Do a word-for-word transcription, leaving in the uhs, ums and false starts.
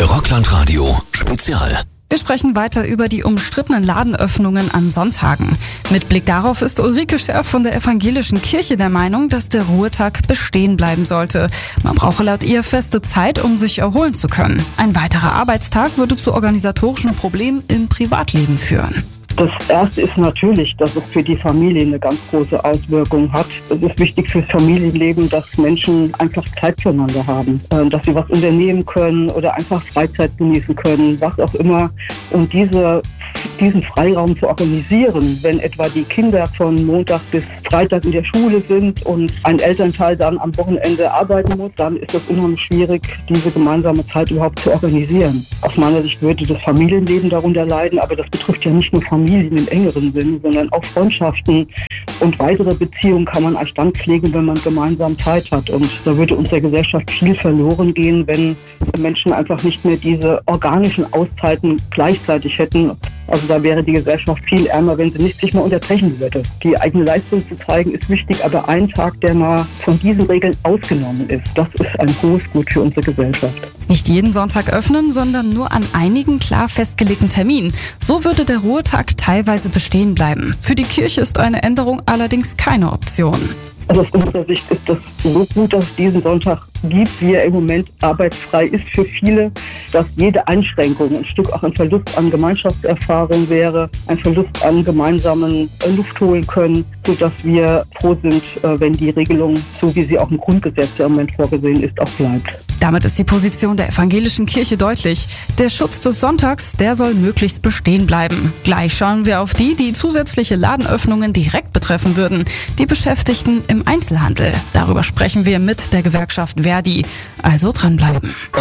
Rockland-Radio Spezial. Wir sprechen weiter über die umstrittenen Ladenöffnungen an Sonntagen. Mit Blick darauf ist Ulrike Scherf von der Evangelischen Kirche der Meinung, dass der Ruhetag bestehen bleiben sollte. Man brauche laut ihr feste Zeit, um sich erholen zu können. Ein weiterer Arbeitstag würde zu organisatorischen Problemen im Privatleben führen. Das Erste ist natürlich, dass es für die Familie eine ganz große Auswirkung hat. Es ist wichtig fürs Familienleben, dass Menschen einfach Zeit füreinander haben, dass sie was unternehmen können oder einfach Freizeit genießen können, was auch immer. Und diese, diesen Freiraum zu organisieren, wenn etwa die Kinder von Montag bis Freitag in der Schule sind und ein Elternteil dann am Wochenende arbeiten muss, dann ist es unheimlich schwierig, diese gemeinsame Zeit überhaupt zu organisieren. Aus meiner Sicht würde das Familienleben darunter leiden, aber das betrifft ja nicht nur Familien im engeren Sinn, sondern auch Freundschaften und weitere Beziehungen kann man erst dann pflegen, wenn man gemeinsam Zeit hat. Und da würde unserer Gesellschaft viel verloren gehen, wenn Menschen einfach nicht mehr diese organischen Auszeiten gleichzeitig hätten. Also da wäre die Gesellschaft viel ärmer, wenn sie nicht sich mal unterbrechen würde. Die eigene Leistung zu zeigen ist wichtig, aber ein Tag, der mal von diesen Regeln ausgenommen ist, das ist ein hohes Gut für unsere Gesellschaft. Nicht jeden Sonntag öffnen, sondern nur an einigen klar festgelegten Terminen. So würde der Ruhetag teilweise bestehen bleiben. Für die Kirche ist eine Änderung allerdings keine Option. Also aus unserer Sicht ist das so gut, dass es diesen Sonntag gibt, wie er im Moment arbeitsfrei ist für viele, dass jede Einschränkung ein Stück auch ein Verlust an Gemeinschaftserfahrung wäre, ein Verlust an gemeinsamen Luft holen können, sodass wir froh sind, wenn die Regelung, so wie sie auch im Grundgesetz im Moment vorgesehen ist, auch bleibt. Damit ist die Position der Evangelischen Kirche deutlich. Der Schutz des Sonntags, der soll möglichst bestehen bleiben. Gleich schauen wir auf die, die zusätzliche Ladenöffnungen direkt betreffen würden. Die Beschäftigten im Einzelhandel. Darüber sprechen wir mit der Gewerkschaft Verdi. Also dranbleiben.